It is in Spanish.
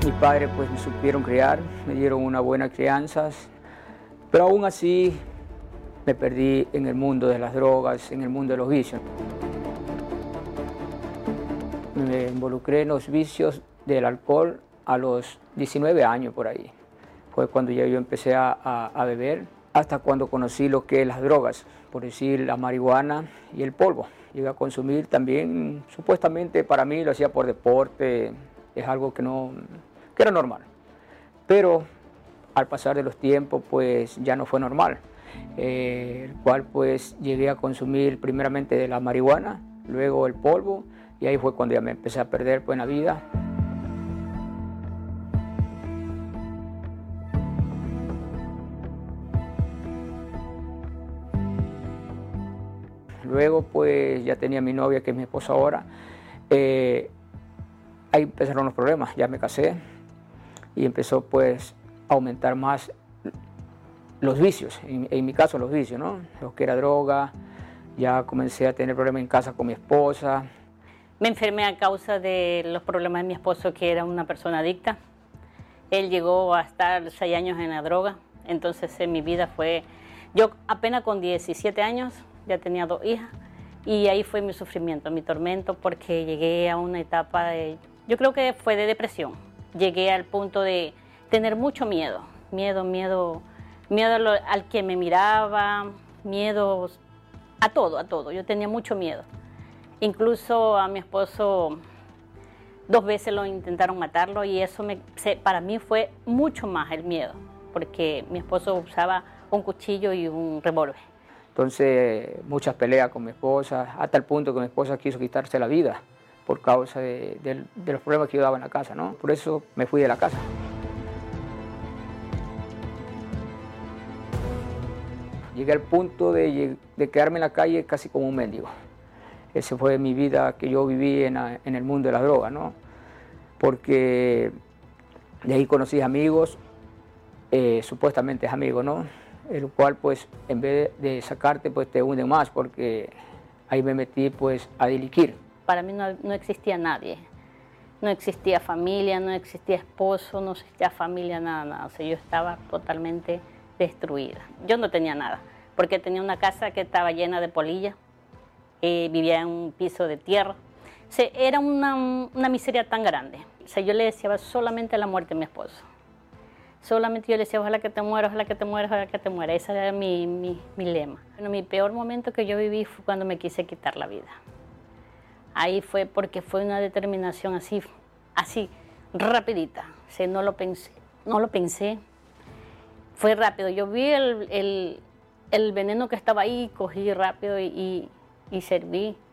Mis padres pues me supieron criar, me dieron una buena crianza, pero aún así me perdí en el mundo de las drogas, en el mundo de los vicios. Me involucré en los vicios del alcohol a los 19 años por ahí. Fue cuando ya yo empecé a beber, hasta cuando conocí lo que es las drogas, por decir la marihuana y el polvo. Llegué a consumir también, supuestamente para mí lo hacía por deporte, es algo que era normal. Pero al pasar de los tiempos pues ya no fue normal, el cual pues llegué a consumir primeramente de la marihuana, luego el polvo, y ahí fue cuando ya me empecé a perder pues en la vida. Luego pues ya tenía mi novia, que es mi esposa ahora. Ahí empezaron los problemas, ya me casé y empezó pues a aumentar más los vicios, en mi caso los vicios, ¿no? Lo que era droga, ya comencé a tener problemas en casa con mi esposa. Me enfermé a causa de los problemas de mi esposo, que era una persona adicta. Él llegó a estar 6 años en la droga, entonces en mi vida fue... Yo apenas con 17 años ya tenía 2 hijas y ahí fue mi sufrimiento, mi tormento, porque llegué a una etapa de... Yo creo que fue de depresión. Llegué al punto de tener mucho miedo, miedo al que me miraba, miedo a todo. Yo tenía mucho miedo. Incluso a mi esposo 2 veces lo intentaron matarlo y eso para mí fue mucho más el miedo, porque mi esposo usaba un cuchillo y un revólver. Entonces muchas peleas con mi esposa, hasta el punto que mi esposa quiso quitarse la vida por causa de los problemas que yo daba en la casa, ¿no? Por eso me fui de la casa. Llegué al punto de quedarme en la calle casi como un mendigo. Esa fue mi vida que yo viví en el mundo de la droga, ¿no? Porque de ahí conocí amigos, supuestamente amigos, ¿no? El cual pues en vez de sacarte pues te hunde más, porque ahí me metí pues a delinquir. Para mí no existía nadie, no existía familia, no existía esposo, no existía familia, nada. O sea, yo estaba totalmente destruida. Yo no tenía nada, porque tenía una casa que estaba llena de polilla, vivía en un piso de tierra. O sea, era una miseria tan grande. O sea, yo le deseaba solamente la muerte a mi esposo. Solamente yo le decía, ojalá que te mueras, ojalá que te mueras, ojalá que te mueras. Ese era mi lema. Bueno, mi peor momento que yo viví fue cuando me quise quitar la vida. Ahí fue porque fue una determinación así, rapidita. O sea, no lo pensé. Fue rápido. Yo vi el veneno que estaba ahí, cogí rápido y serví.